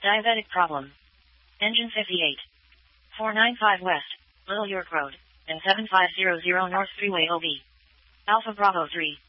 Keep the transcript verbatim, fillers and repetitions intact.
Diabetic problem. Engine fifty-eight. four ninety-five West, Little York Road, and seven five zero zero North Freeway O B. Alpha Bravo three.